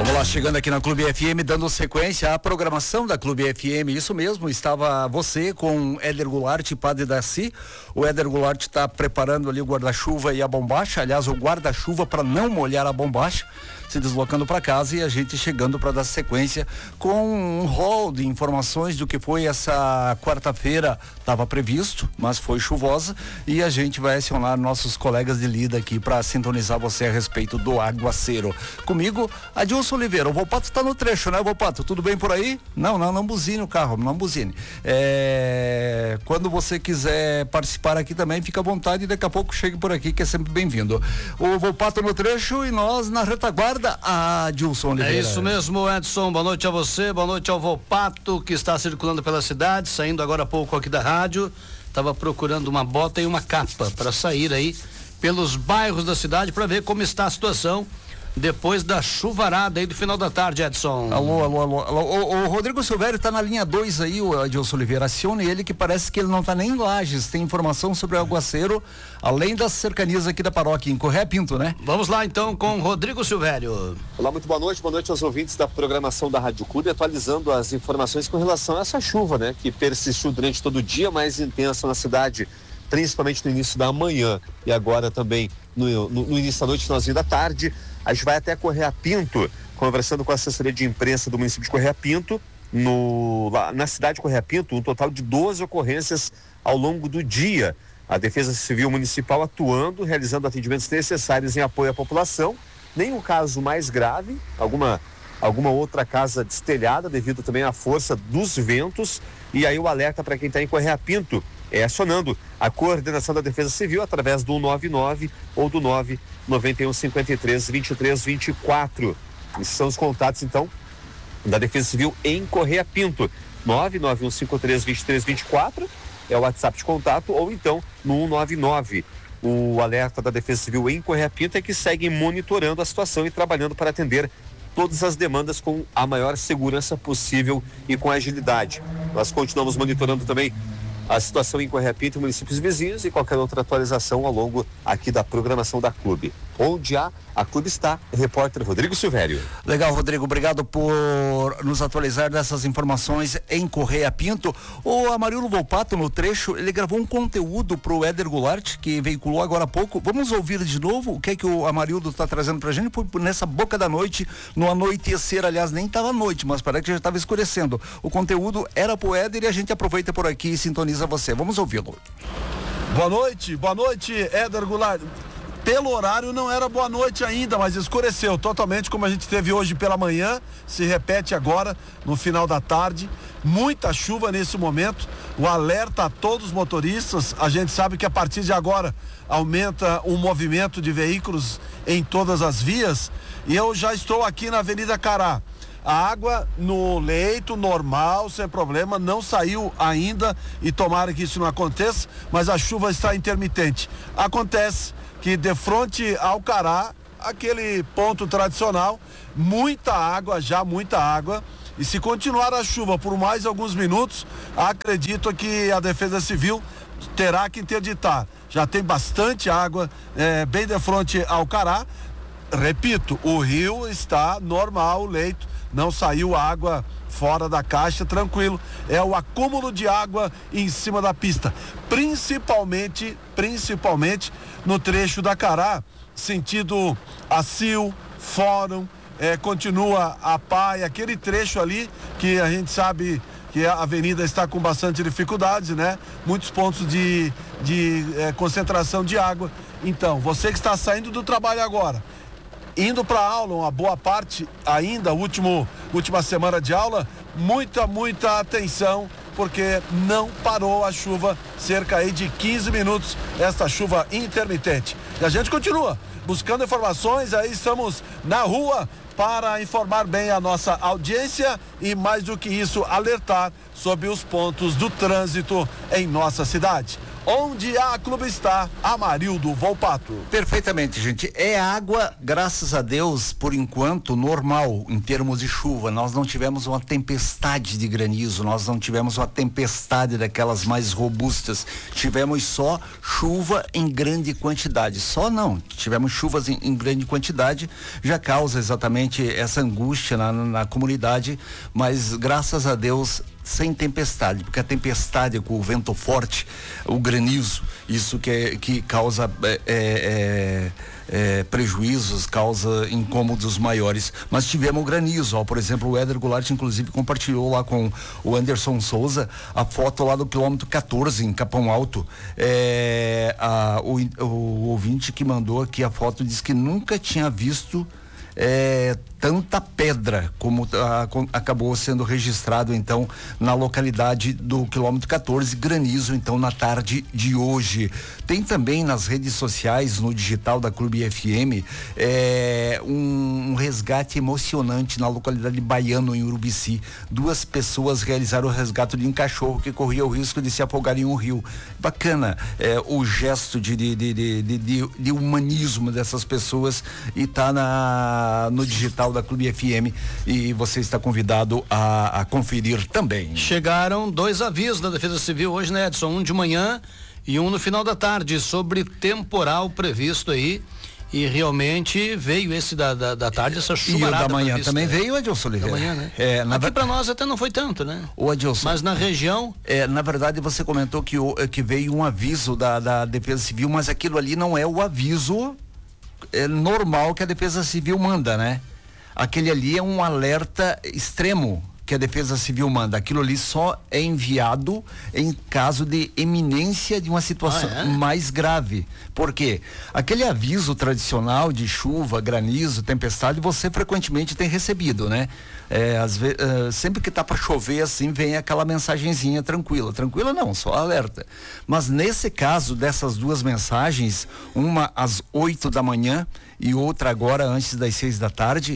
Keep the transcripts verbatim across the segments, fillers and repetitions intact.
Vamos lá, chegando aqui na Clube F M, dando sequência à programação da Clube F M. Isso mesmo, estava você com Éder Goulart e Padre Daci. O Éder Goulart está preparando ali o guarda-chuva e a bombacha. Aliás, o guarda-chuva para não molhar a bombacha, se deslocando para casa, e a gente chegando para dar sequência com um rol de informações do que foi essa quarta-feira. Estava previsto, mas foi chuvosa, e a gente vai acionar nossos colegas de lida aqui para sintonizar você a respeito do aguaceiro. Comigo, Adilson Oliveira. O Volpato está no trecho, né, Volpato? Tudo bem por aí? Não, não, não buzine o carro, não buzine. É... Quando você quiser participar aqui também, fica à vontade, e daqui a pouco chegue por aqui, que é sempre bem-vindo. O Volpato no trecho e nós na retaguarda, a Adilson Oliveira. É isso mesmo, Edson. Boa noite a você, boa noite ao Volpato, que está circulando pela cidade, saindo agora há pouco aqui da rádio. Estava procurando uma bota e uma capa para sair aí pelos bairros da cidade para ver como está a situação depois da chuvarada aí do final da tarde, Edson. Alô, alô, alô, alô. O, o Rodrigo Silvério tá na linha dois aí, o Adilson Oliveira. Acione ele, que parece que ele não tá nem em Lages. Tem informação sobre o aguaceiro, além das cercanias aqui da paróquia, em Correia Pinto, né? Vamos lá então com Rodrigo Silvério. Olá, muito boa noite, boa noite aos ouvintes da programação da Rádio Clube, atualizando as informações com relação a essa chuva, né? Que persistiu durante todo o dia, mais intensa na cidade, principalmente no início da manhã e agora também no, no, no início da noite, finalzinho da tarde. A gente vai até Correia Pinto, conversando com a assessoria de imprensa do município de Correia Pinto, no, lá, na cidade de Correia Pinto, um total de doze ocorrências ao longo do dia. A Defesa Civil Municipal atuando, realizando atendimentos necessários em apoio à população. Nenhum caso mais grave, alguma, alguma outra casa destelhada devido também à força dos ventos. E aí o alerta para quem está em Correia Pinto é acionando a coordenação da Defesa Civil através do nove nove ou do nove nove um cinco três, dois três dois quatro. Esses são os contatos, então, da Defesa Civil em Correia Pinto. nove nove um cinco três, dois três dois quatro é o WhatsApp de contato, ou então no um nove nove. O alerta da Defesa Civil em Correia Pinto é que seguem monitorando a situação e trabalhando para atender todas as demandas com a maior segurança possível e com agilidade. Nós continuamos monitorando também a situação em Correia Pinto e municípios vizinhos, e qualquer outra atualização ao longo aqui da programação da Clube. Onde há, a Clube está. Repórter Rodrigo Silvério. Legal, Rodrigo, obrigado por nos atualizar dessas informações em Correia Pinto. O Amarildo Volpato, no trecho, ele gravou um conteúdo pro Éder Goulart, que veiculou agora há pouco. Vamos ouvir de novo o que é que o Amarildo está trazendo pra gente por, por nessa boca da noite, no anoitecer. Aliás, nem estava noite, mas parece que já estava escurecendo. O conteúdo era pro Éder e a gente aproveita por aqui e sintoniza você. Vamos ouvi-lo. Boa noite, boa noite, Éder Goulart. Pelo horário não era boa noite ainda, mas escureceu totalmente, como a gente teve hoje pela manhã, se repete agora no final da tarde. Muita chuva nesse momento, o alerta a todos os motoristas. A gente sabe que a partir de agora aumenta o movimento de veículos em todas as vias, e eu já estou aqui na Avenida Cará. A água no leito normal, sem problema, não saiu ainda, e tomara que isso não aconteça, mas a chuva está intermitente. Acontece que de frente ao Cará, aquele ponto tradicional, muita água, já muita água, e se continuar a chuva por mais alguns minutos, acredito que a Defesa Civil terá que interditar. Já tem bastante água, é, bem de frente ao Cará. Repito, o rio está normal, o leito, não saiu água fora da caixa, tranquilo. É o acúmulo de água em cima da pista, principalmente, principalmente no trecho da Cará, sentido Acil, Fórum, é, continua a Pai, aquele trecho ali que a gente sabe que a avenida está com bastante dificuldades, né? Muitos pontos de, de é, concentração de água. Então, você que está saindo do trabalho agora, indo para aula, uma boa parte ainda, último, última semana de aula, muita, muita atenção, porque não parou a chuva, cerca aí de quinze minutos, esta chuva intermitente. E a gente continua buscando informações, aí estamos na rua para informar bem a nossa audiência e, mais do que isso, alertar sobre os pontos do trânsito em nossa cidade. onde a clube está, Amarildo Volpato. Perfeitamente, gente. É água, graças a Deus, por enquanto, normal em termos de chuva. Nós não tivemos uma tempestade de granizo, nós não tivemos uma tempestade daquelas mais robustas. Tivemos só chuva em grande quantidade. Só não, tivemos chuvas em, em grande quantidade, já causa exatamente essa angústia na, na comunidade, mas graças a Deus sem tempestade, porque a tempestade com o vento forte, o granizo, isso que, é, que causa é, é, é, prejuízos, causa incômodos maiores. Mas tivemos granizo, ó, por exemplo, o Éder Goulart inclusive compartilhou lá com o Anderson Souza a foto lá do quilômetro quatorze em Capão Alto. É, a, o, o ouvinte que mandou aqui a foto diz que nunca tinha visto É, tanta pedra como a, com, acabou sendo registrado então na localidade do quilômetro quatorze, granizo então na tarde de hoje. Tem também nas redes sociais, no digital da Clube F M, é, um, um resgate emocionante na localidade de Baiano, em Urubici. Duas pessoas realizaram o resgate de um cachorro que corria o risco de se afogar em um rio. Bacana é, o gesto de, de, de, de, de, de humanismo dessas pessoas, e tá na no digital da Clube F M, e você está convidado a, a conferir também. Chegaram dois avisos da Defesa Civil hoje, né, Edson? Um de manhã e um no final da tarde, sobre temporal previsto aí. E realmente veio esse da, da, da tarde, essa chuvarada. E o da manhã prevista, também né? veio, Adilson Oliveira. Da manhã, né? É, na Aqui ver... pra nós até não foi tanto, né? O Adilson. Mas na região. É, na verdade você comentou que, o, que veio um aviso da, da Defesa Civil, mas aquilo ali não é o aviso é, normal que a Defesa Civil manda, né? Aquele ali é um alerta extremo que a Defesa Civil manda. Aquilo ali só é enviado em caso de eminência de uma situação ah, é? mais grave. Por quê? Aquele aviso tradicional de chuva, granizo, tempestade, você frequentemente tem recebido, né? É, às vezes, uh, sempre que tá para chover assim, vem aquela mensagenzinha tranquila. Tranquila não, só alerta. Mas nesse caso dessas duas mensagens, uma às oito da manhã e outra agora antes das seis da tarde,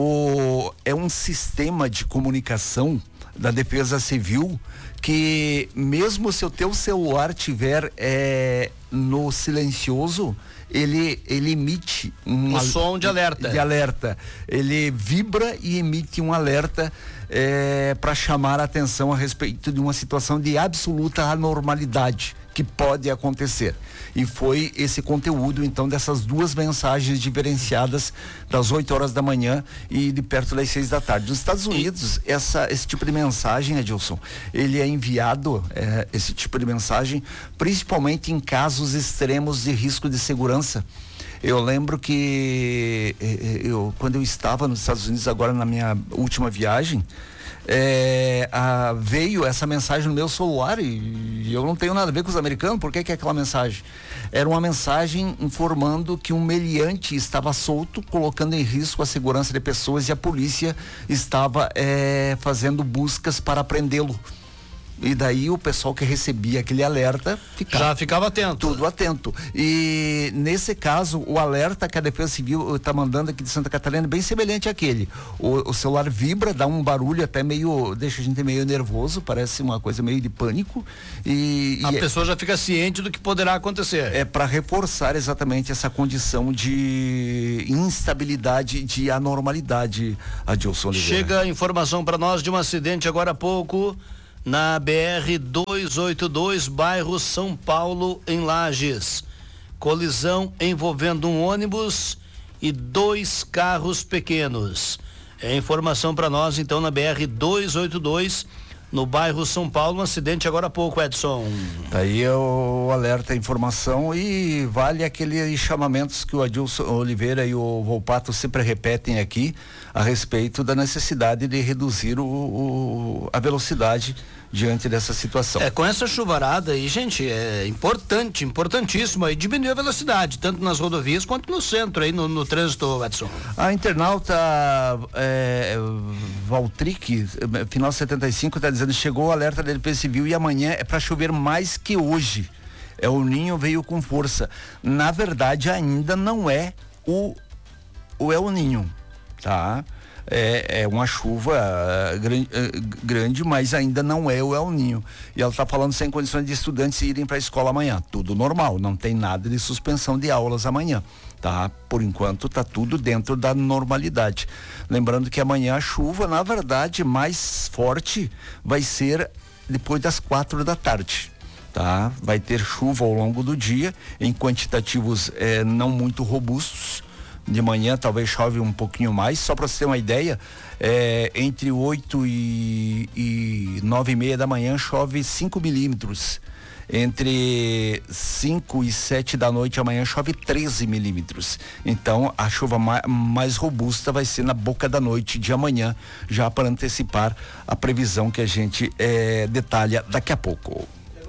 o, é um sistema de comunicação da Defesa Civil que, mesmo se o teu celular tiver é, no silencioso, ele, ele emite um, um som de alerta. De alerta. Ele vibra e emite um alerta é, para chamar a atenção a respeito de uma situação de absoluta anormalidade que pode acontecer. E foi esse conteúdo, então, dessas duas mensagens diferenciadas das oito horas da manhã e de perto das seis da tarde. Nos Estados Unidos, e... essa, esse tipo de mensagem, Edilson, ele é enviado, é, esse tipo de mensagem, principalmente em casos extremos de risco de segurança. Eu lembro que eu, quando eu estava nos Estados Unidos, agora na minha última viagem, É, a, veio essa mensagem no meu celular, e, e eu não tenho nada a ver com os americanos. Por que que é aquela mensagem? Era uma mensagem informando que um meliante estava solto, colocando em risco a segurança de pessoas, e a polícia estava é, fazendo buscas para prendê-lo. E daí o pessoal que recebia aquele alerta ficava, já ficava atento. Tudo atento. E nesse caso, o alerta que a Defesa Civil está mandando aqui de Santa Catarina é bem semelhante àquele. O, o celular vibra, dá um barulho até meio, deixa a gente meio nervoso, parece uma coisa meio de pânico. E, a e pessoa é, já fica ciente do que poderá acontecer. É para reforçar exatamente essa condição de instabilidade, de anormalidade, Adilson Oliveira. Chega a informação para nós de um acidente agora há pouco na B R duzentos e oitenta e dois, bairro São Paulo, em Lages. Colisão envolvendo um ônibus e dois carros pequenos. É informação para nós então na B R duzentos e oitenta e dois, no bairro São Paulo, um acidente agora há pouco, Edson. Daí eu alerta a informação, e vale aqueles chamamentos que o Adilson Oliveira e o Volpato sempre repetem aqui a respeito da necessidade de reduzir o, o, a velocidade diante dessa situação. É, com essa chuvarada aí, gente, é importante, importantíssimo aí diminuir a velocidade, tanto nas rodovias quanto no centro aí, no, no trânsito, Edson. A internauta é, Valtric, final setenta e cinco, está dizendo: chegou o alerta da Defesa Civil e amanhã é para chover mais que hoje. É, o Ninho veio com força. Na verdade, ainda não é o, o El Ninho, tá? é, é uma chuva uh, grande, uh, grande, mas ainda não é o El Ninho. E ela está falando sem condições de estudantes irem para a escola amanhã. Tudo normal, não tem nada de suspensão de aulas amanhã. Tá? Por enquanto está tudo dentro da normalidade. Lembrando que amanhã a chuva, na verdade, mais forte vai ser depois das quatro da tarde. Tá? Vai ter chuva ao longo do dia em quantitativos eh, não muito robustos. De manhã talvez chove um pouquinho mais, só para você ter uma ideia, eh, entre oito e, e nove e meia da manhã chove cinco milímetros. Entre cinco e sete da noite amanhã chove treze milímetros. Então a chuva mais, mais robusta vai ser na boca da noite de amanhã, já para antecipar a previsão que a gente eh, detalha daqui a pouco.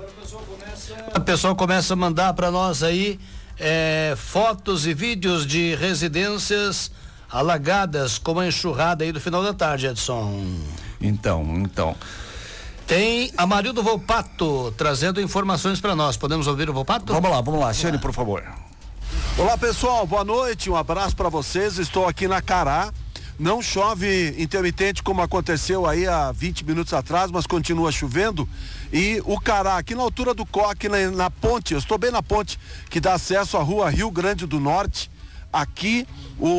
A pessoa começa a mandar para nós aí é, fotos e vídeos de residências alagadas com a enxurrada aí do final da tarde, Edson. Então, então. Tem Amarildo Volpato trazendo informações para nós. Podemos ouvir o Volpato? Vamos lá, vamos lá, Ciane, por favor. Olá, pessoal, boa noite, um abraço para vocês. Estou aqui na Cará. Não chove intermitente como aconteceu aí há vinte minutos atrás, mas continua chovendo. E o Cará, aqui na altura do Coque, na, na ponte, eu estou bem na ponte que dá acesso à rua Rio Grande do Norte. Aqui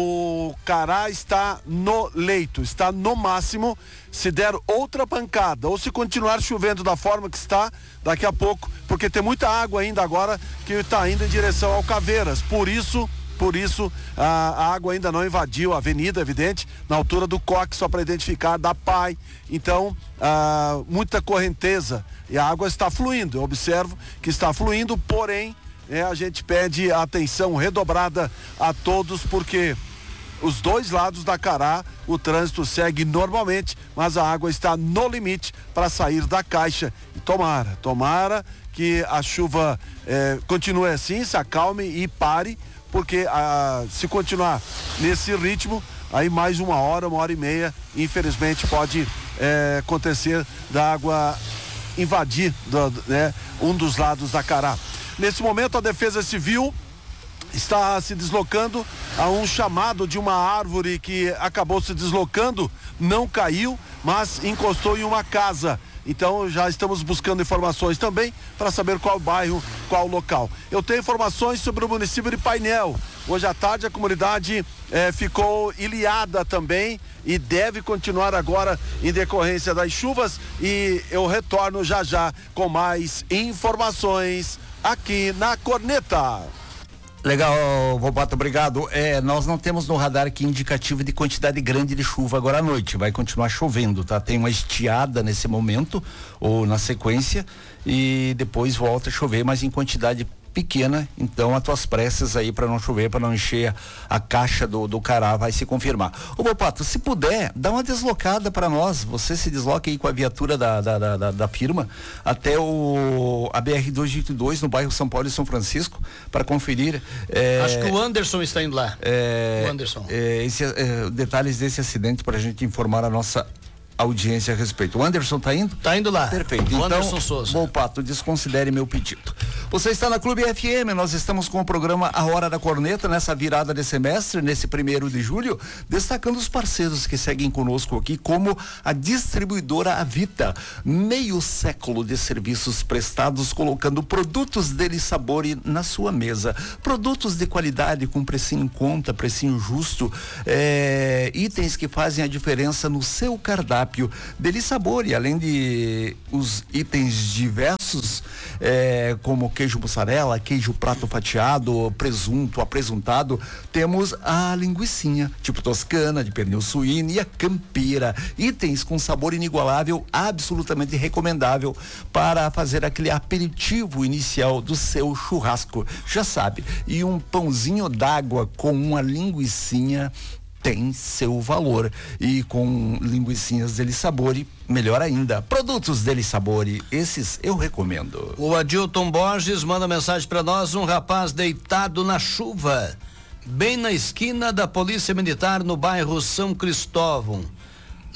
o Cará está no leito, está no máximo. Se der outra pancada ou se continuar chovendo da forma que está, daqui a pouco, porque tem muita água ainda agora que está indo em direção ao Caveiras. Por isso, por isso a, a água ainda não invadiu a avenida, evidente, na altura do Coque, só para identificar, da Pai. Então, ah, muita correnteza e a água está fluindo. Eu observo que está fluindo, porém, É, a gente pede atenção redobrada a todos, porque os dois lados da Cará, o trânsito segue normalmente, mas a água está no limite para sair da caixa. E tomara, tomara que a chuva eh, continue assim, se acalme e pare, porque ah, se continuar nesse ritmo, aí mais uma hora, uma hora e meia, infelizmente pode eh, acontecer da água invadir do, né, um dos lados da Cará. Nesse momento a Defesa Civil está se deslocando a um chamado de uma árvore que acabou se deslocando, não caiu, mas encostou em uma casa. Então já estamos buscando informações também para saber qual bairro, qual local. Eu tenho informações sobre o município de Painel. Hoje à tarde a comunidade eh, ficou ilhada também e deve continuar agora em decorrência das chuvas, e eu retorno já já com mais informações aqui na Corneta. Legal, Volpato, obrigado. É, nós não temos no radar aqui indicativo de quantidade grande de chuva agora à noite. Vai continuar chovendo, tá? Tem uma estiada nesse momento, ou na sequência, e depois volta a chover, mas em quantidade pequena. Então, as tuas preces aí para não chover, para não encher a, a caixa do, do Cará, vai se confirmar. Ô, Volpato, se puder, dá uma deslocada para nós. Você se desloca aí com a viatura da, da, da, da, da firma até o a B R duzentos e oitenta e dois no bairro São Paulo e São Francisco para conferir. É, Acho que o Anderson está indo lá. É, o Anderson. É, esse, é, detalhes desse acidente para a gente informar a nossa audiência a respeito. O Anderson tá indo? Tá indo lá. Perfeito. O então, Anderson Souza. Volpato, desconsidere meu pedido. Você está na Clube F M, nós estamos com o programa A Hora da Corneta nessa virada de semestre, nesse primeiro de julho, destacando os parceiros que seguem conosco aqui, como a distribuidora Avita, meio século de serviços prestados, colocando produtos dele sabor na sua mesa, produtos de qualidade com precinho em conta, precinho justo, é, itens que fazem a diferença no seu cardápio. Deli Sabor, e além de os itens diversos, é, como queijo mussarela, queijo prato fatiado, presunto, apresuntado, temos a linguicinha, tipo toscana, de pernil suíno, e a campeira, itens com sabor inigualável, absolutamente recomendável para fazer aquele aperitivo inicial do seu churrasco, já sabe, e um pãozinho d'água com uma linguicinha tem seu valor, e com linguicinhas Deli Sabor, melhor ainda. Produtos Deli Sabor, esses eu recomendo. O Adilton Borges manda mensagem para nós: um rapaz deitado na chuva, bem na esquina da Polícia Militar no bairro São Cristóvão.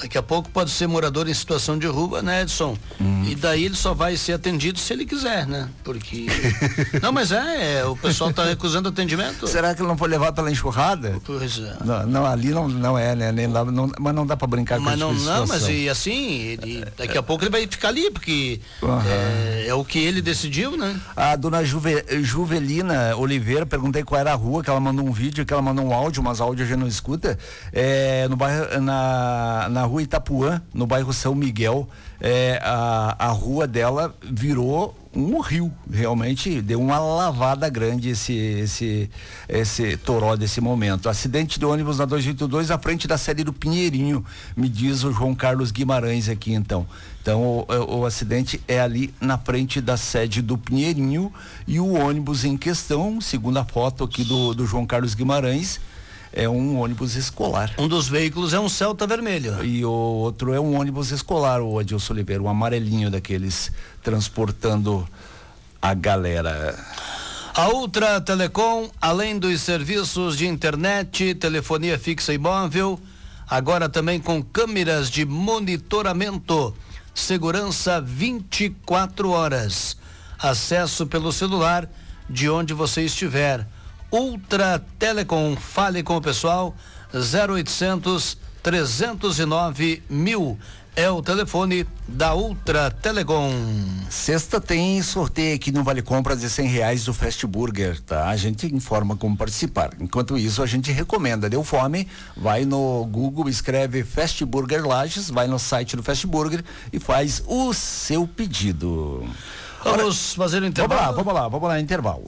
Daqui a pouco pode ser morador em situação de rua, né, Edson? Hum. E daí ele só vai ser atendido se ele quiser, né? Porque... não, mas é, é o pessoal tá recusando atendimento. Será que ele não foi levado pela enxurrada? Pois é. Não, não ali não, não é, né? Nem lá, não, mas não dá pra brincar mas com isso. Mas não, não, mas e assim, ele, daqui a pouco ele vai ficar ali, porque uhum. é, é o que ele decidiu, né? A dona Juve, Juvelina Oliveira, perguntei qual era a rua, que ela mandou um vídeo, que ela mandou um áudio, mas áudio a gente não escuta, é, no bairro, na, na rua Itapuã, no bairro São Miguel, é, a, a rua dela virou um rio, realmente deu uma lavada grande esse esse esse toró desse momento. Acidente de ônibus na duzentos e oitenta e dois à frente da sede do Pinheirinho, me diz o João Carlos Guimarães aqui então. Então o, o, o acidente é ali na frente da sede do Pinheirinho e o ônibus em questão, segundo a foto aqui do, do João Carlos Guimarães, é um ônibus escolar. Um dos veículos é um Celta vermelho. E o outro é um ônibus escolar, o Adilson Oliveira, um amarelinho daqueles transportando a galera. A Ultra Telecom, além dos serviços de internet, telefonia fixa e móvel, agora também com câmeras de monitoramento, segurança vinte e quatro horas, acesso pelo celular de onde você estiver. Ultra Telecom, fale com o pessoal, zero oitocentos, trezentos e nove, mil é o telefone da Ultra Telecom. Sexta tem sorteio aqui no Vale Compras de cem reais do Fast Burger, tá? A gente informa como participar. Enquanto isso, a gente recomenda. Deu fome? Vai no Google, escreve Fast Burger Lages, vai no site do Fast Burger e faz o seu pedido. Vamos Ora, fazer o intervalo? Vamos lá, vamos lá, vamos lá, intervalo.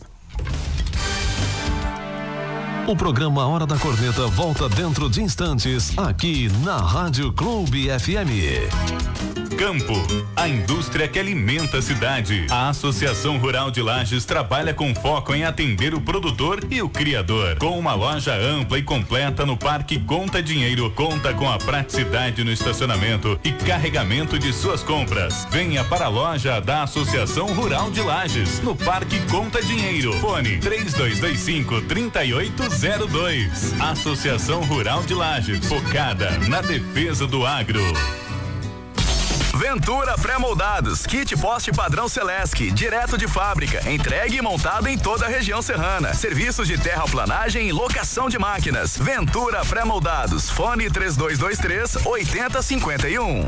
O programa Hora da Corneta volta dentro de instantes, aqui na Rádio Clube F M. Campo, a indústria que alimenta a cidade. A Associação Rural de Lages trabalha com foco em atender o produtor e o criador. Com uma loja ampla e completa no Parque Conta Dinheiro, conta com a praticidade no estacionamento e carregamento de suas compras. Venha para a loja da Associação Rural de Lages, no Parque Conta Dinheiro. Fone três dois dois cinco, três oito zero dois. Associação Rural de Lages, focada na defesa do agro. Ventura Pré-Moldados, kit poste padrão Celesc, direto de fábrica, entregue e montado em toda a região serrana. Serviços de terraplanagem e locação de máquinas. Ventura Pré-Moldados, fone três dois dois três, oito zero cinco um.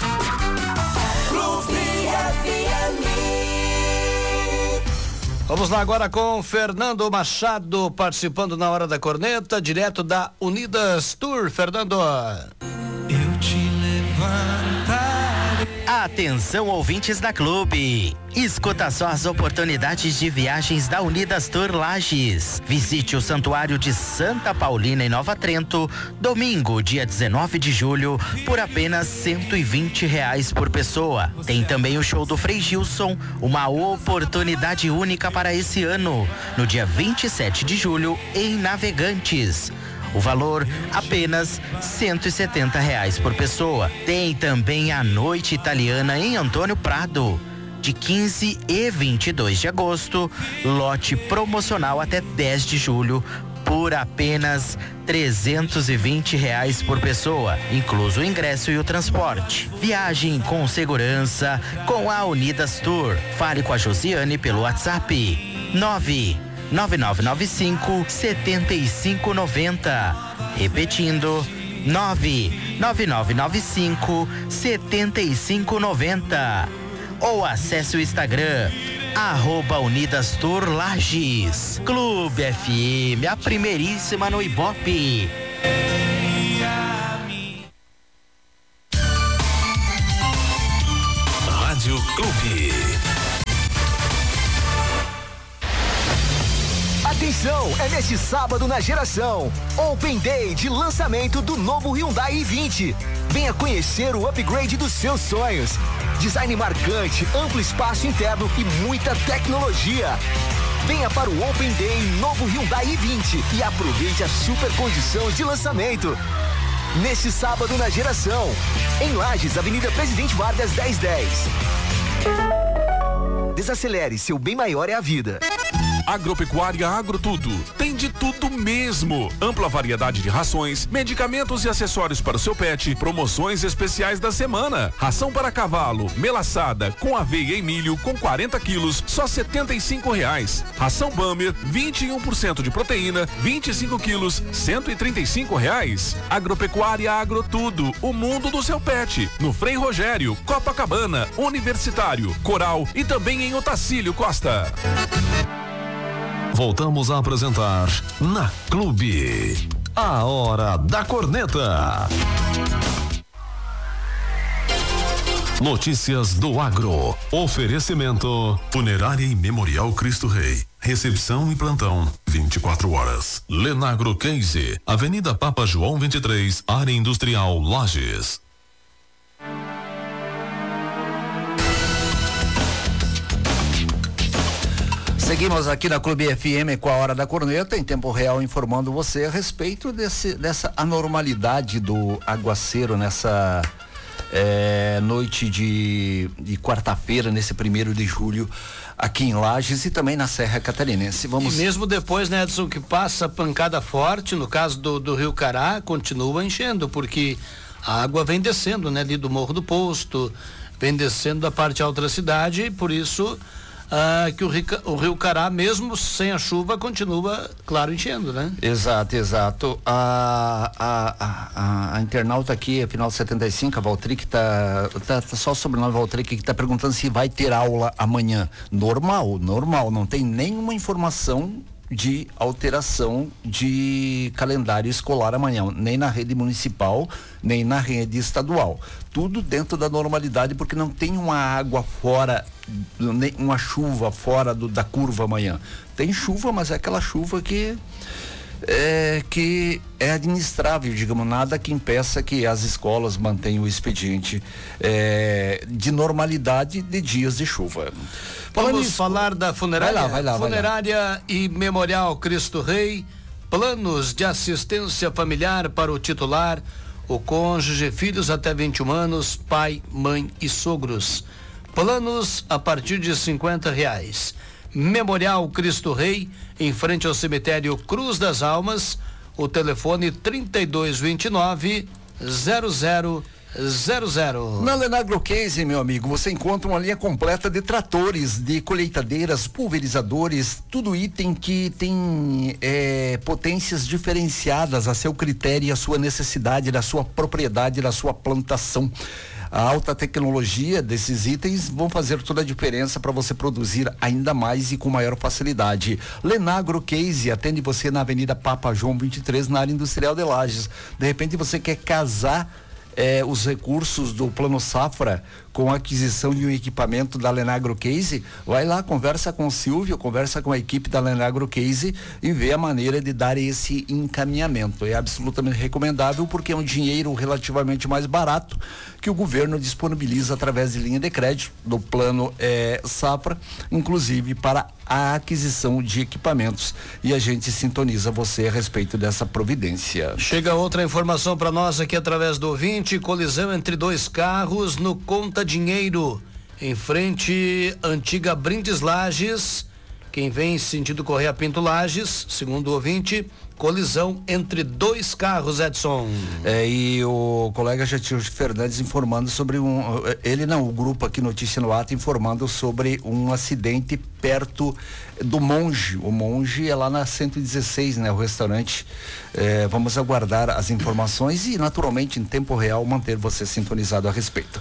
Vamos lá agora com Fernando Machado participando na Hora da Corneta, direto da Unidas Tour. Fernando. Eu te levantarei. Atenção, ouvintes da Clube. Escuta só as oportunidades de viagens da Unidas Tour Lages. Visite o Santuário de Santa Paulina em Nova Trento, domingo, dia dezenove de julho, por apenas cento e vinte reais por pessoa. Tem também o show do Frei Gilson, uma oportunidade única para esse ano, no dia vinte e sete de julho, em Navegantes. O valor apenas cento e setenta reais por pessoa. Tem também a Noite Italiana em Antônio Prado, de quinze e vinte e dois de agosto, lote promocional até dez de julho, por apenas trezentos e vinte reais por pessoa, incluso o ingresso e o transporte. Viagem com segurança com a Unidas Tour. Fale com a Josiane pelo WhatsApp nove nove nove nove cinco sete cinco nove zero. Repetindo, nove nove nove nove cinco sete cinco nove zero. Ou acesse o Instagram, arroba Unidas Tour Lages. Clube F M, a primeiríssima no Ibope. Rádio Clube. Atenção, é neste sábado na Geração Open Day de lançamento do novo Hyundai i vinte. Venha conhecer o upgrade dos seus sonhos. Design marcante, amplo espaço interno e muita tecnologia. Venha para o Open Day novo Hyundai i vinte e aproveite a super condição de lançamento. Neste sábado na Geração, em Lages, Avenida Presidente Vargas dez dez. Desacelere, seu bem maior é a vida. Agropecuária Agrotudo. Tem de tudo mesmo. Ampla variedade de rações, medicamentos e acessórios para o seu pet. Promoções especiais da semana. Ração para cavalo, melaçada com aveia e milho com quarenta quilos, só setenta e cinco reais. Ração Bammer, vinte e um por cento de proteína, vinte e cinco quilos, cento e trinta e cinco reais. Agropecuária Agrotudo, o mundo do seu pet. No Frei Rogério, Copacabana, Universitário, Coral e também em Otacílio Costa. Voltamos a apresentar na Clube. A Hora da Corneta. Notícias do Agro. Oferecimento. Funerária e Memorial Cristo Rei. Recepção e plantão vinte e quatro horas. Lenagro Case. Avenida Papa João vinte e três, Área Industrial Lages. Seguimos aqui na Clube F M com a Hora da Corneta, em tempo real, informando você a respeito desse, dessa anormalidade do aguaceiro nessa é, noite de, de quarta-feira, nesse primeiro de julho, aqui em Lages e também na Serra Catarinense. Vamos... E mesmo depois, né, Edson, que passa pancada forte, no caso do, do Rio Cará, continua enchendo, porque a água vem descendo, né, ali do Morro do Posto, vem descendo da parte alta da cidade, e por isso... Ah, que o, Rica, o Rio Cará, mesmo sem a chuva, continua, claro, enchendo, né? Exato, exato. A, a, a, a, a internauta aqui, a final setenta e cinco, a Valtric, tá, tá, tá só o sobrenome Valtric, que tá perguntando se vai ter aula amanhã. Normal, normal, não tem nenhuma informação de alteração de calendário escolar amanhã, nem na rede municipal, nem na rede estadual. Tudo dentro da normalidade, porque não tem uma água fora, nem uma chuva fora do, da curva amanhã. Tem chuva, mas é aquela chuva que é, que é administrável, digamos, nada que impeça que as escolas mantenham o expediente é, de normalidade de dias de chuva. Vamos isso, falar da funerária, vai lá, vai lá, funerária vai lá. E Memorial Cristo Rei, planos de assistência familiar para o titular, o cônjuge, filhos até vinte e um anos, pai, mãe e sogros. Planos a partir de cinquenta reais. Memorial Cristo Rei, em frente ao cemitério Cruz das Almas, o telefone trinta e dois vinte e nove, zero zero zero zero. Na Lenagro Case, meu amigo, você encontra uma linha completa de tratores, de colheitadeiras, pulverizadores, tudo item que tem é, potências diferenciadas a seu critério e a sua necessidade, da sua propriedade, da sua plantação. A alta tecnologia desses itens vão fazer toda a diferença para você produzir ainda mais e com maior facilidade. Lenagro Case atende você na Avenida Papa João vinte e três, na área industrial de Lages. De repente você quer casar eh, os recursos do Plano Safra com a aquisição de um equipamento da Lenagro Case, vai lá, conversa com o Silvio, conversa com a equipe da Lenagro Case e vê a maneira de dar esse encaminhamento. É absolutamente recomendável porque é um dinheiro relativamente mais barato que o governo disponibiliza através de linha de crédito do Plano eh, Safra, inclusive para a aquisição de equipamentos, e a gente sintoniza você a respeito dessa providência. Chega outra informação para nós aqui através do ouvinte: colisão entre dois carros no Conta Dinheiro, em frente antiga Brindes Lages. Quem vem sentido Correia Pinto Lages, segundo o ouvinte, colisão entre dois carros, Edson. É, e o colega Getúlio Fernandes informando sobre um, ele não, o grupo aqui Notícia no Ato informando sobre um acidente perto do Monge. O Monge é lá na cento e dezesseis, né? O restaurante. É, vamos aguardar as informações e naturalmente em tempo real manter você sintonizado a respeito.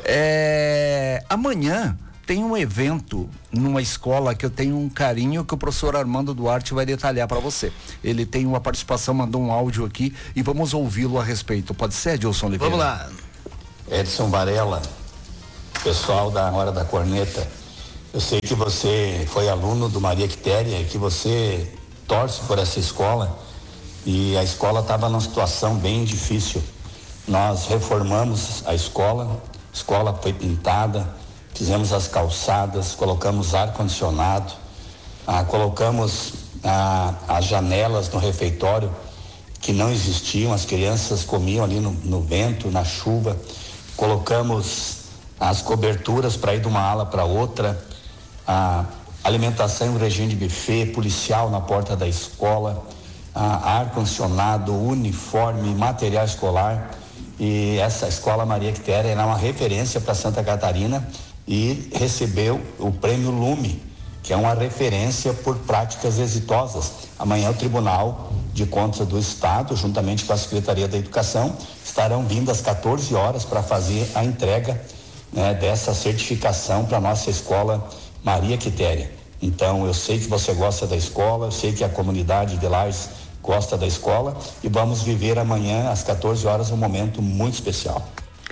É, amanhã tem um evento numa escola que eu tenho um carinho, que o professor Armando Duarte vai detalhar para você. Ele tem uma participação, mandou um áudio aqui e vamos ouvi-lo a respeito. Pode ser, Edilson Oliveira? Vamos lá. Edson Varela, pessoal da Hora da Corneta, eu sei que você foi aluno do Maria Quitéria, que você torce por essa escola e a escola estava numa situação bem difícil. Nós reformamos a escola, a escola foi pintada, fizemos as calçadas, colocamos ar-condicionado, ah, colocamos ah, as janelas no refeitório que não existiam, as crianças comiam ali no, no vento, na chuva, colocamos as coberturas para ir de uma ala para outra, ah, alimentação em regime de buffet, policial na porta da escola, ar-condicionado, uniforme, material escolar. E essa escola Maria Quitéria era uma referência para Santa Catarina e recebeu o prêmio Lume, que é uma referência por práticas exitosas. Amanhã o Tribunal de Contas do Estado, juntamente com a Secretaria da Educação, estarão vindo às quatorze horas para fazer a entrega, né, dessa certificação para a nossa escola Maria Quitéria. Então, eu sei que você gosta da escola, eu sei que a comunidade de Lages gosta da escola e vamos viver amanhã às quatorze horas um momento muito especial.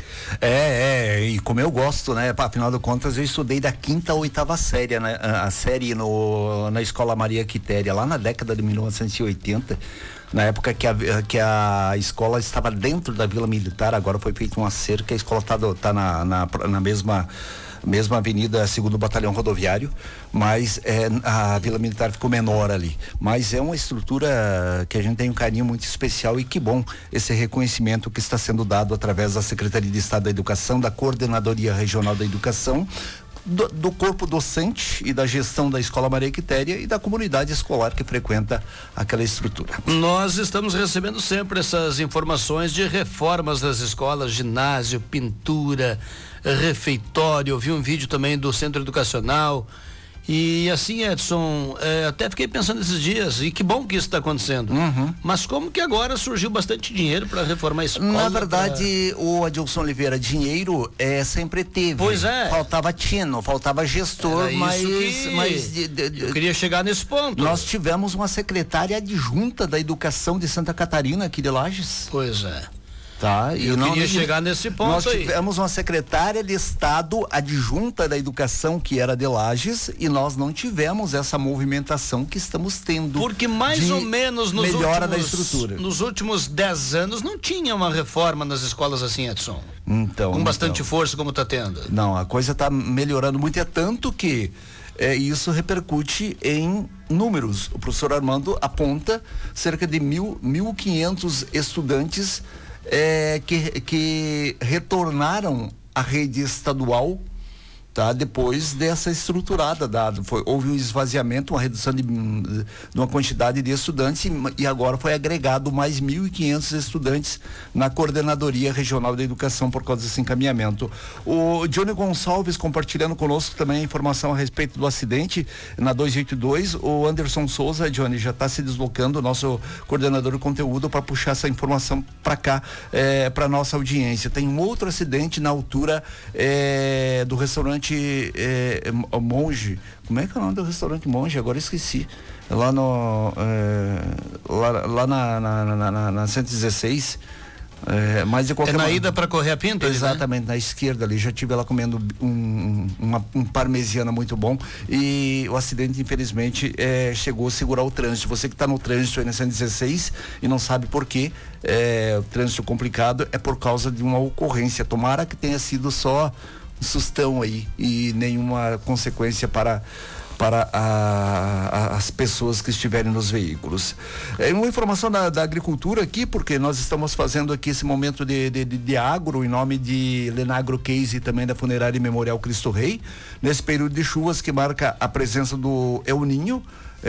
É, é, e como eu gosto, né? Afinal de contas, eu estudei da quinta à oitava série, né? A série no, na Escola Maria Quitéria, lá na década de mil novecentos e oitenta, na época que a, que a escola estava dentro da Vila Militar. Agora foi feita uma cerca, a escola está tá na, na, na mesma mesma avenida, segundo batalhão rodoviário, mas é, a Vila Militar ficou menor ali, mas é uma estrutura que a gente tem um carinho muito especial, e que bom esse reconhecimento que está sendo dado através da Secretaria de Estado da Educação, da Coordenadoria Regional da Educação, do, do corpo docente e da gestão da Escola Maria Quitéria e da comunidade escolar que frequenta aquela estrutura. Nós estamos recebendo sempre essas informações de reformas das escolas, ginásio, pintura, refeitório. Eu vi um vídeo também do centro educacional. E assim, Edson, é, até fiquei pensando esses dias, e que bom que isso está acontecendo. Uhum. Mas como que agora surgiu bastante dinheiro para reformar a escola? Na verdade, pra... o Adilson Oliveira, dinheiro é, sempre teve. Pois é. Faltava tino, faltava gestor, Era mas, que... mas de, de, eu queria chegar nesse ponto. Nós tivemos uma secretária adjunta da Educação de Santa Catarina, aqui de Lages. Pois é. Tá, eu não, queria chegar nesse ponto. Nós aí. tivemos uma secretária de Estado adjunta da Educação, que era de Lages, e nós não tivemos essa movimentação que estamos tendo. Porque mais ou menos nos melhora últimos, da estrutura. Nos últimos dez anos não tinha uma reforma nas escolas assim, Edson. Então. Com bastante então. força, como está tendo. Não, a coisa está melhorando muito, é tanto que é, isso repercute em números. O professor Armando aponta cerca de mil, mil e quinhentos estudantes É, que, que retornaram à rede estadual, tá? Depois dessa estruturada dada, foi, houve um esvaziamento, uma redução de, de uma quantidade de estudantes, e, e agora foi agregado mais mil e quinhentos estudantes na Coordenadoria Regional da Educação por causa desse encaminhamento. O Johnny Gonçalves compartilhando conosco também a informação a respeito do acidente na duzentos e oitenta e dois. O Anderson Souza, Johnny, já está se deslocando, o nosso coordenador de conteúdo, para puxar essa informação para cá, é, para nossa audiência. Tem um outro acidente na altura é, do restaurante É, é, Monge, como é que é o nome do restaurante Monge? Agora esqueci. Lá no é, lá, lá na, na, na, na, na cento e dezesseis. É, mas de qualquer é na maneira, ida para correr a Pinta? Exatamente, né? Na esquerda ali. Já tive ela comendo um, uma, um parmegiana muito bom, e o acidente, infelizmente, é, chegou a segurar o trânsito. Você que está no trânsito aí na cento e dezesseis e não sabe por quê, é, o trânsito complicado é por causa de uma ocorrência. Tomara que tenha sido só um sustão aí e nenhuma consequência para para a, a, as pessoas que estiverem nos veículos. É uma informação da, da agricultura aqui, porque nós estamos fazendo aqui esse momento de, de, de, de agro em nome de Lenagro Case e também da Funerária Memorial Cristo Rei, nesse período de chuvas que marca a presença do El Ninho.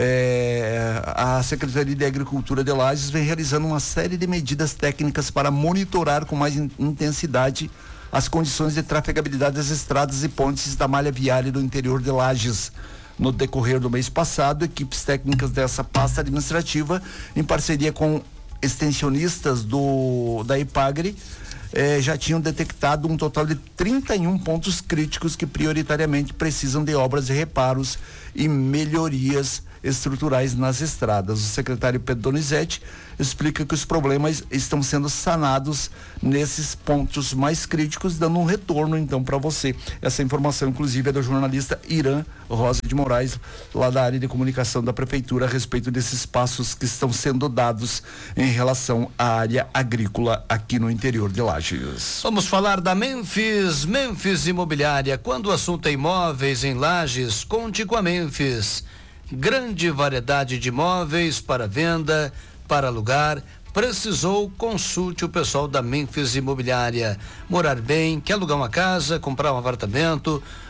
É, a Secretaria de Agricultura de Lages vem realizando uma série de medidas técnicas para monitorar com mais in, intensidade as condições de trafegabilidade das estradas e pontes da malha viária do interior de Lages. No decorrer do mês passado, equipes técnicas dessa pasta administrativa, em parceria com extensionistas do da Ipagre, eh, já tinham detectado um total de trinta e um pontos críticos que prioritariamente precisam de obras de reparos e melhorias estruturais nas estradas. O secretário Pedro Donizete explica que os problemas estão sendo sanados nesses pontos mais críticos, dando um retorno então para você. Essa informação, inclusive, é do jornalista Irã Rosa de Moraes, lá da área de comunicação da prefeitura, a respeito desses passos que estão sendo dados em relação à área agrícola aqui no interior de Lages. Vamos falar da Memphis, Memphis Imobiliária. Quando o assunto é imóveis em Lages, conte com a Memphis. Grande variedade de imóveis para venda, para alugar. Precisou, consulte o pessoal da Memphis Imobiliária. Morar bem, quer alugar uma casa, comprar um apartamento,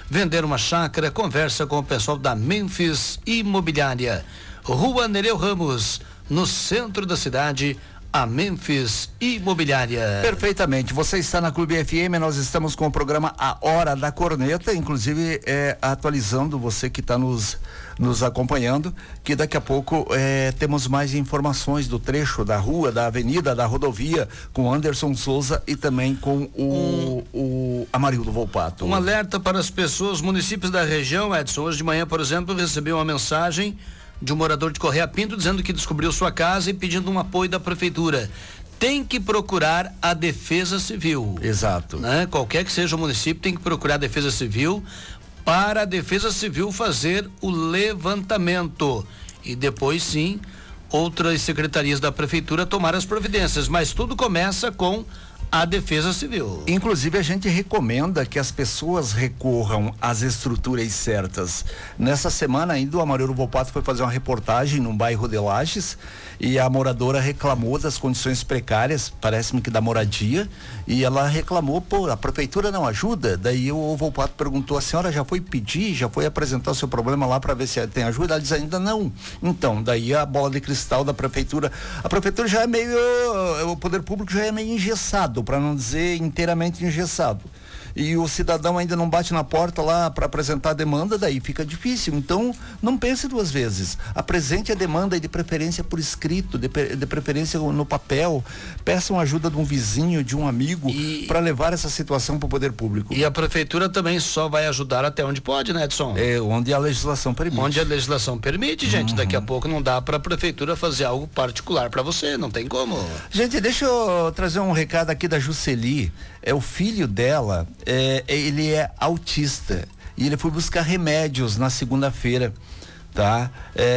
vender uma chácara, conversa com o pessoal da Memphis Imobiliária. Rua Nereu Ramos, no centro da cidade, a Memphis Imobiliária. Perfeitamente. Você está na Clube F M, nós estamos com o programa A Hora da Corneta, inclusive é, atualizando você que está nos, nos acompanhando, que daqui a pouco é, temos mais informações do trecho da rua, da avenida, da rodovia, com Anderson Souza e também com o, um, o Amarildo Volpato. Um alerta para as pessoas, municípios da região, Edson. Hoje de manhã, por exemplo, recebi uma mensagem de um morador de Correia Pinto dizendo que descobriu sua casa e pedindo um apoio da prefeitura. Tem que procurar a Defesa Civil. Exato. Né? Qualquer que seja o município tem que procurar a Defesa Civil para a Defesa Civil fazer o levantamento e depois sim outras secretarias da prefeitura tomar as providências, mas tudo começa com a Defesa Civil. Inclusive a gente recomenda que as pessoas recorram às estruturas certas. Nessa semana ainda o Amarildo Volpato foi fazer uma reportagem num bairro de Lages e a moradora reclamou das condições precárias, parece-me que da moradia, e ela reclamou, pô, a prefeitura não ajuda. Daí o Volpato perguntou, a senhora já foi pedir, já foi apresentar o seu problema lá para ver se tem ajuda? Ela diz, ainda não. Então, daí a bola de cristal da prefeitura, a prefeitura já é meio, o poder público já é meio engessado, para não dizer inteiramente engessado. E o cidadão ainda não bate na porta lá para apresentar a demanda, daí fica difícil. Então, não pense duas vezes. Apresente a demanda e de preferência por escrito, de, de preferência no papel. Peçam ajuda de um vizinho, de um amigo, para levar essa situação para o poder público. E a prefeitura também só vai ajudar até onde pode, né, Edson? É, onde a legislação permite. Onde a legislação permite, gente. Uhum. Daqui a pouco não dá para a prefeitura fazer algo particular para você, não tem como. Gente, deixa eu trazer um recado aqui da Jusceli. É o filho dela, é, ele é autista e ele foi buscar remédios na segunda-feira, tá?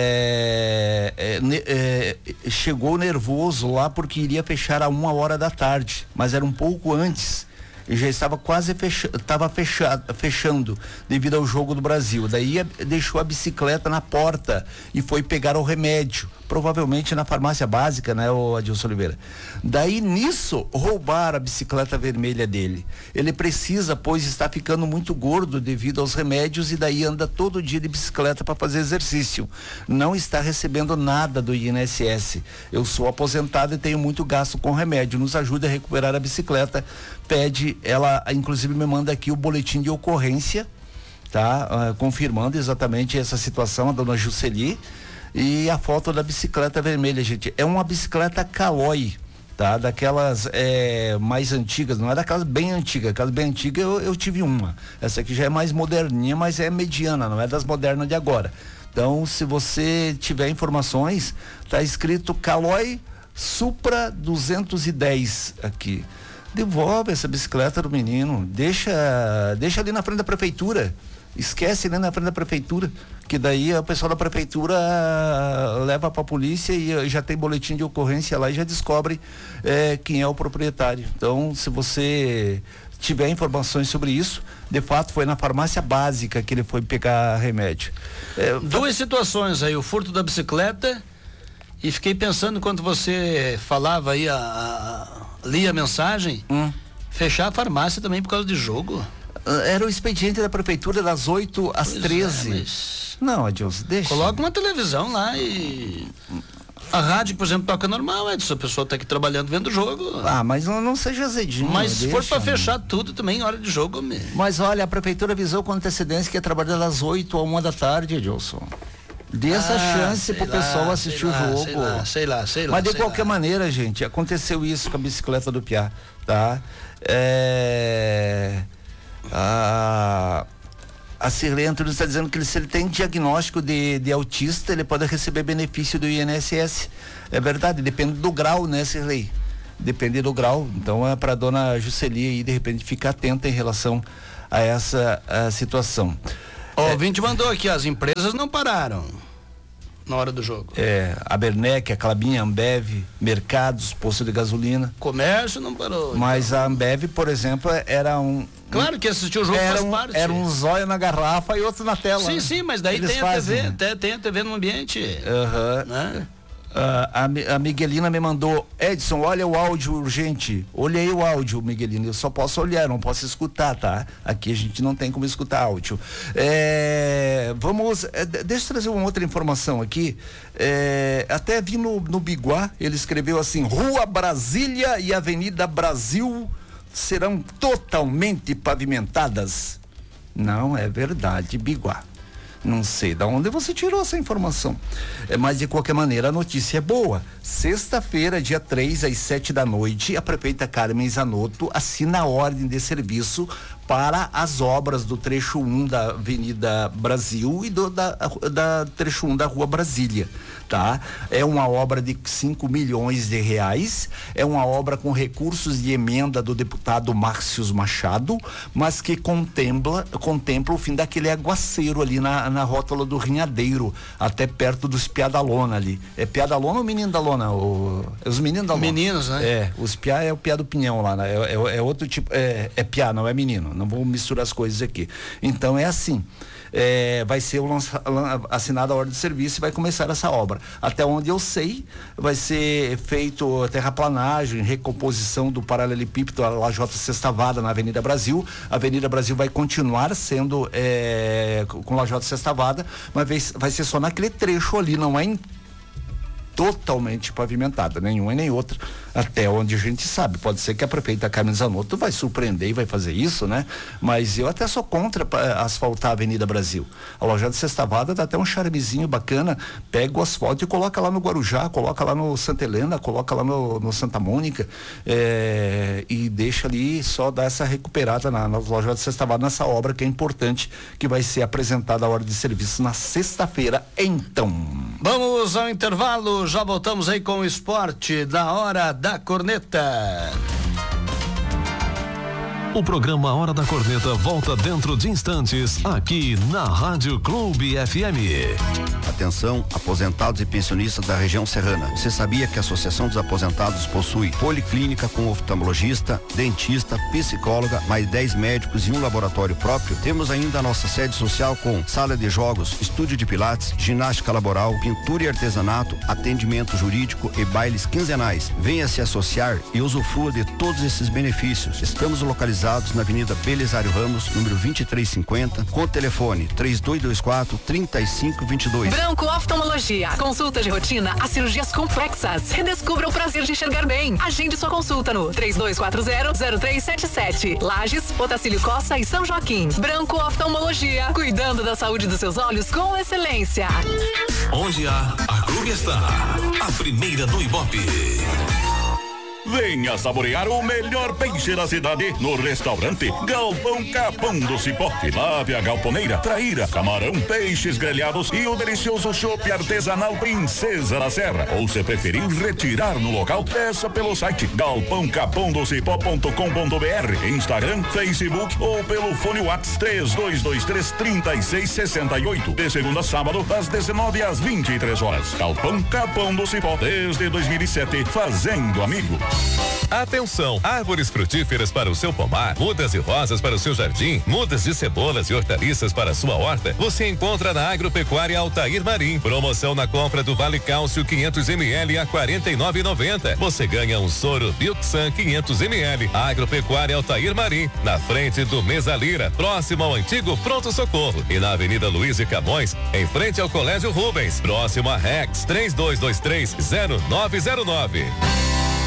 É, é, é, chegou nervoso lá porque iria fechar a uma hora da tarde, mas era um pouco antes. E já estava quase fecha, estava fechado, fechando devido ao jogo do Brasil. Daí a, deixou a bicicleta na porta e foi pegar o remédio, provavelmente na farmácia básica, né, o Adilson Oliveira. Daí nisso roubaram a bicicleta vermelha dele. Ele precisa, pois está ficando muito gordo devido aos remédios e daí anda todo dia de bicicleta para fazer exercício. Não está recebendo nada do I N S S. Eu sou aposentado e tenho muito gasto com remédio. Nos ajuda a recuperar a bicicleta. Pede, ela inclusive me manda aqui o boletim de ocorrência, tá? Uh, confirmando exatamente essa situação, a dona Jusceli, e a foto da bicicleta vermelha, gente. É uma bicicleta Caloi, tá? Daquelas é, mais antigas, não é daquelas bem antigas, aquelas bem antigas eu, eu tive uma. Essa aqui já é mais moderninha, mas é mediana, não é das modernas de agora. Então, se você tiver informações, tá escrito Caloi Supra duzentos e dez aqui. Devolve essa bicicleta do menino, deixa, deixa ali na frente da prefeitura, esquece ali na frente da prefeitura, que daí o pessoal da prefeitura leva para a polícia e já tem boletim de ocorrência lá e já descobre eh, quem é o proprietário. Então, se você tiver informações sobre isso, de fato foi na farmácia básica que ele foi pegar remédio. É, Duas situações aí, o furto da bicicleta, e fiquei pensando enquanto você falava aí a, a li a mensagem, hum. fechar a farmácia também por causa de jogo. Era o expediente da prefeitura das oito às treze. É, mas... Não, Adilson, deixa. Coloca uma televisão lá e a rádio, por exemplo, toca normal, Edson, a pessoa tá aqui trabalhando vendo o jogo. Ah, mas não, não seja azedinho. Mas se deixa, for para fechar tudo também, hora de jogo, me... Mas olha, a prefeitura avisou com antecedência que ia trabalhar das oito a uma da tarde, Edilson. Dê essa ah, chance pro lá, pessoal assistir lá, o jogo. Sei lá, sei lá, sei lá. Mas de sei qualquer lá. maneira, gente, aconteceu isso com a bicicleta do Piá, tá? É... A, a Cirlei Antunes está dizendo que ele, se ele tem diagnóstico de, de autista, ele pode receber benefício do I N S S. É verdade, depende do grau, né, Cirlei? Depende do grau. Então é para dona Jusceli aí, de repente, ficar atenta em relação a essa a situação. O é, ouvinte mandou aqui, as empresas não pararam na hora do jogo. É, a Bernec, a Clabinha, a Ambev, mercados, posto de gasolina. Comércio não parou. Mas então. A Ambev, por exemplo, era um... Claro que assistiu o jogo era faz um, parte. Era um zóio na garrafa e outro na tela. Sim, sim, mas daí tem a T V, tem, tem a T V no ambiente. Aham. Uhum. Né? a, a Miguelina me mandou, Edson, olha o áudio urgente. Olhei o áudio, Miguelina, eu só posso olhar, não posso escutar, tá? Aqui a gente não tem como escutar áudio. É, vamos, é, deixa eu trazer uma outra informação aqui. É, até vi no, no Biguá, ele escreveu assim, Rua Brasília e Avenida Brasil serão totalmente pavimentadas. Não é verdade, Biguá. Não sei de onde você tirou essa informação. É, mas de qualquer maneira a notícia é boa. Sexta-feira, dia três, às sete da noite, a prefeita Carmen Zanotto assina a ordem de serviço para as obras do trecho um da Avenida Brasil e do, da, da trecho um da Rua Brasília, tá? É uma obra de cinco milhões de reais, é uma obra com recursos de emenda do deputado Márcio Machado, mas que contempla, contempla o fim daquele aguaceiro ali na, na rótula do Rinhadeiro, até perto dos Piá da Lona ali. É Piá da Lona ou Menino da Lona? O, é os meninos da Lona. Meninos, né? É, os Piá é o Piá do Pinhão lá, né? É, é, é outro tipo, é, é Piá, não é menino. Não vou misturar as coisas aqui. Então é assim, é, vai ser lança, assinada a ordem de serviço e vai começar essa obra. Até onde eu sei, vai ser feito terraplanagem, recomposição do paralelepípedo, a lajota sextavada na Avenida Brasil. A Avenida Brasil vai continuar sendo é, com lajota sextavada, mas vai, vai ser só naquele trecho ali, não é em totalmente pavimentada, nenhuma e nem outra, até onde a gente sabe. Pode ser que a prefeita Carmen Zanotto vai surpreender e vai fazer isso, né? Mas eu até sou contra asfaltar a Avenida Brasil. A lojada sextavada dá até um charmezinho bacana, pega o asfalto e coloca lá no Guarujá, coloca lá no Santa Helena, coloca lá no, no Santa Mônica, é, e deixa ali, só dar essa recuperada na, na lojada sextavada, nessa obra que é importante, que vai ser apresentada a ordem de serviço na sexta-feira, então. Vamos ao intervalo, já voltamos aí com o esporte da Hora da Corneta. O programa Hora da Corneta volta dentro de instantes, aqui na Rádio Clube F M. Atenção, aposentados e pensionistas da região serrana. Você sabia que a Associação dos Aposentados possui policlínica com oftalmologista, dentista, psicóloga, mais dez médicos e um laboratório próprio? Temos ainda a nossa sede social com sala de jogos, estúdio de pilates, ginástica laboral, pintura e artesanato, atendimento jurídico e bailes quinzenais. Venha se associar e usufrua de todos esses benefícios. Estamos localizados na Avenida Belisário Ramos, número vinte e três cinquenta, com o telefone três dois dois quatro, três cinco dois dois. Branco Oftalmologia. Consulta de rotina a cirurgias complexas. Redescubra o prazer de enxergar bem. Agende sua consulta no três dois quatro zero, zero três sete sete. Lages, Otacílio Costa e São Joaquim. Branco Oftalmologia. Cuidando da saúde dos seus olhos com excelência. Onde há, a Clube está. A primeira do Ibope. Venha saborear o melhor peixe da cidade no restaurante Galpão Capão do Cipó. Tilápia, galponeira, traíra, camarão, peixes grelhados e o delicioso chopp artesanal Princesa da Serra. Ou se preferir retirar no local, peça pelo site galpão capão do cipó ponto com ponto br, Instagram, Facebook ou pelo fone WhatsApp três dois dois três, três seis seis oito. De segunda a sábado, das dezenove às vinte e três horas. Galpão Capão do Cipó, desde dois mil e sete, fazendo amigo. Atenção, árvores frutíferas para o seu pomar, mudas e rosas para o seu jardim, mudas de cebolas e hortaliças para a sua horta, você encontra na Agropecuária Altair Marim. Promoção na compra do Vale Cálcio quinhentos mililitros a quarenta e nove reais e noventa centavos. Você ganha um soro Bioxan quinhentos mililitros. Agropecuária Altair Marim, na frente do Mesalira, próximo ao antigo Pronto Socorro, e na Avenida Luiz de Camões, em frente ao Colégio Rubens, próximo a Rex, três dois dois três, zero nove zero nove.